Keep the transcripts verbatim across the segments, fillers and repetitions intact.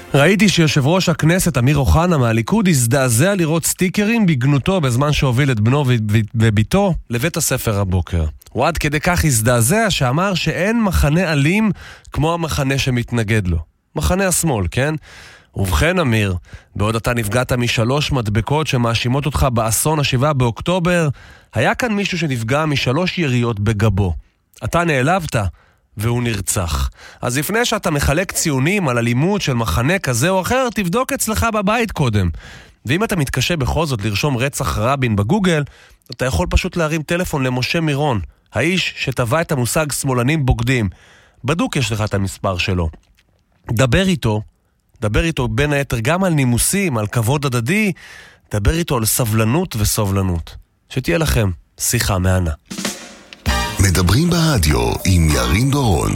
ראיתי שיושב ראש הכנסת אמיר אוחנה מהליכוד הזדעזע לראות סטיקרים בגנותו בזמן שהוביל את בנו וביתו לבית הספר הבוקר. הוא עד כדי כך הזדעזע שאמר שאין מחנה אלים כמו המחנה שמתנגד לו. מחנה השמאל, כן? ובכן אמיר, בעוד אתה נפגעת משלוש מדבקות שמאשימות אותך באסון השבעה באוקטובר, היה כאן מישהו שנפגע משלוש יריות בגבו. אתה נעלבת והוא נרצח. אז לפני שאתה מחלק ציונים על אלימות של מחנה כזה או אחר, תבדוק אצלך בבית קודם. ואם אתה מתקשה בכל זאת לרשום רצח רבין בגוגל, אתה יכול פשוט להרים טלפון למשה מירון, האיש שטבע את המושג שמאלנים בוגדים. בדוק יש לך את המספר שלו. דבר איתו, דבר איתו בין היתר גם על נימוסים, על כבוד הדדי, דבר איתו על סבלנות וסובלנות. שתהיה לכם שיחה מענה. מדברים ברדיו עם ירין דורון.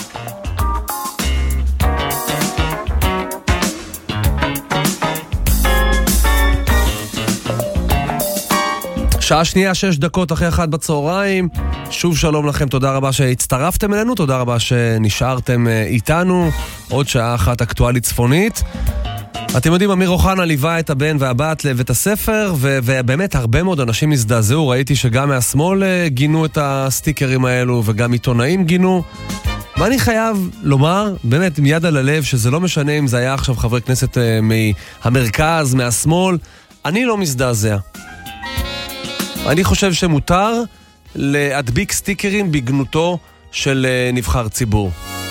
שעה שנייה, שש דקות אחרי אחת בצהריים. שוב שלום לכם, תודה רבה שהצטרפתם אלינו, תודה רבה שנשארתם איתנו. עוד שעה אחת אקטואלית צפונית. אתם יודעים, אמיר אוחנה ליווה את הבן והבת לבית הספר, ו- ובאמת הרבה מאוד אנשים הזדעזעו. ראיתי שגם מהשמאל גינו את הסטיקרים האלו, וגם עיתונאים גינו. ואני חייב לומר, באמת, מיד על הלב, שזה לא משנה אם זה היה עכשיו חברי כנסת מהמרכז, מהשמאל, אני לא מזדעזע. אני חושב שמותר להדביק סטיקרים בגנותו של נבחר ציבור.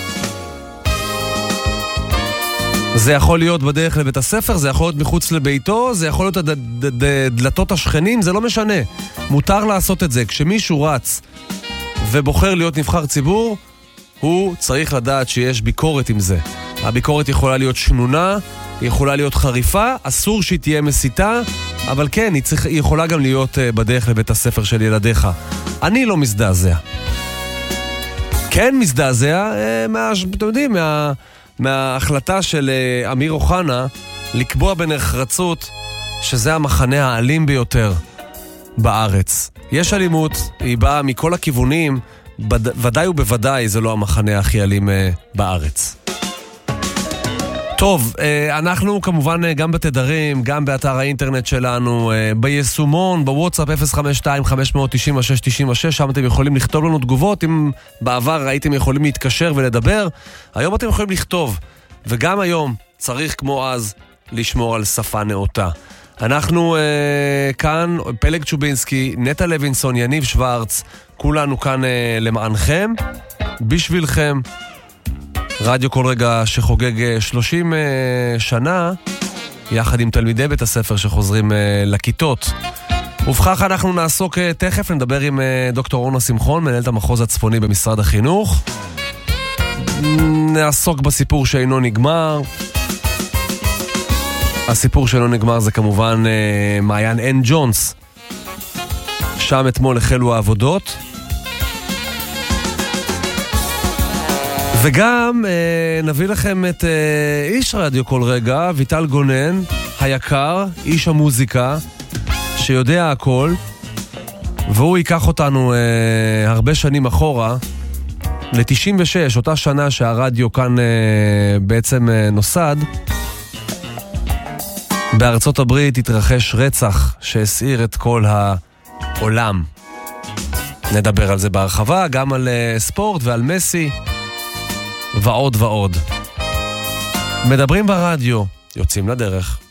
זה יכול להיות בדרך לבית הספר, זה יכול להיות מחוץ לביתו, זה יכול להיות דלתות השכנים, זה לא משנה. מותר לעשות את זה. כשמישהו רץ ובוחר להיות נבחר ציבור, הוא צריך לדעת שיש ביקורת עם זה. הביקורת יכולה להיות שנונה, היא יכולה להיות חריפה, אסור שהיא תהיה מסיתה, אבל כן, היא, צריך, היא יכולה גם להיות בדרך לבית הספר של ילדיך. אני לא מזדעזע. כן מזדעזע, מה, אתם יודעים, מה... מההחלטה של אמיר אוחנה לקבוע בנחרצות שזה המחנה האלים ביותר בארץ. יש אלימות, היא באה מכל הכיוונים, ודאי ובוודאי זה לא המחנה הכי אלים בארץ. טוב, אנחנו כמובן גם בתדרים, גם באתר האינטרנט שלנו, ביישומון, בוואטסאפ אפס חמש שתיים חמש תשע שש תשע שש, שם אתם יכולים לכתוב לנו תגובות. אם בעבר הייתם יכולים להתקשר ולדבר, היום אתם יכולים לכתוב, וגם היום צריך כמו אז לשמור על שפה נאותה. אנחנו אה, כאן, פלג צ'ובינסקי, נטע לוינסון, יניב שוורץ, כולנו כאן אה, למענכם, בשבילכם. רדיו כל רגע שחוגג שלושים שנה, יחד עם תלמידי בית הספר שחוזרים לכיתות. ובכך אנחנו נעסוק תכף, נדבר עם דוקטור אורנה שמחון, מנהלת המחוז הצפוני במשרד החינוך. נעסוק בסיפור שאינו נגמר. הסיפור שאינו נגמר זה כמובן מעיין אן ג'ונס. שם אתמול החלו העבודות. וגם אה, נביא לכם את אה, איש רדיו כל רגע, ויטל גונן, היקר, איש המוזיקה, שיודע הכל, והוא ייקח אותנו אה, הרבה שנים אחורה, ל-תשעים ושש, אותה שנה שהרדיו כאן אה, בעצם אה, נוסד. בארצות הברית התרחש רצח שהסעיר את כל העולם. נדבר על זה בהרחבה, גם על אה, ספורט ועל מסי. ועוד ועוד. מדברים ברדיו, יוצאים לדרך.